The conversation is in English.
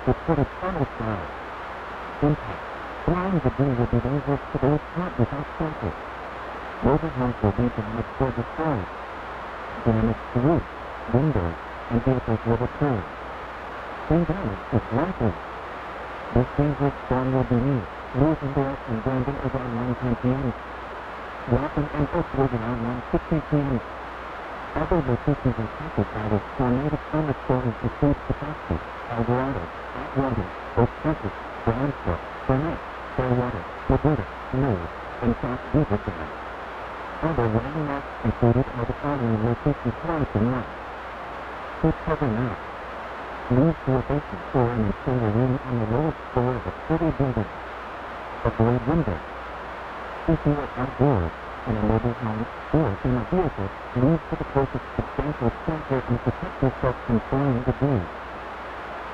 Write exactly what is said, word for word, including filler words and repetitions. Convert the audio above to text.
reported tunnel fire. Impact. Flying debris will be dangerous to those caught without shelter. Mobile homes will be damaged or destroyed. Damage to roofs, windows, and vehicles will occur. Tree damage is likely. This dangerous storm will be near, near and Brandon around nine ten p.m. Rockland and Oakwood around one fifteen p.m. Other locations impacted by this tornadic thunderstorm include Petoskey, Eldorado, Atwater, Oak Country, Brownsville, Burnett, Fairwater, Magruder, Mills, and South Beaver Dam. Other landmarks included are the following locations twice in one. Keep cover now. Move to a basement floor and install a room on the lowest floor of a city building. Avoid windows. If you are outdoors, in a mobile home, or in a vehicle, move to the closest substantial shelter and protect yourself from flying debris.